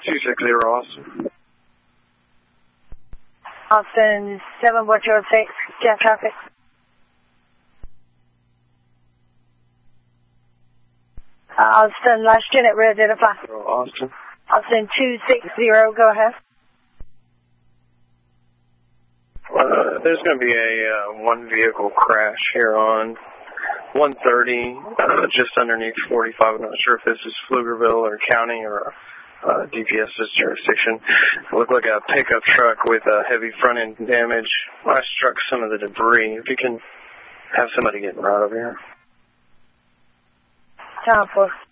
260 Austin. Austin 7-6, gas traffic. Austin, last unit, re-identify. Austin. Austin 260, go ahead. There's going to be a one vehicle crash here on 130, just underneath 45. I'm not sure if this is Pflugerville or county or DPS's jurisdiction. It looked like a pickup truck with heavy front end damage. I struck some of the debris. If you can have somebody get right over here. Time for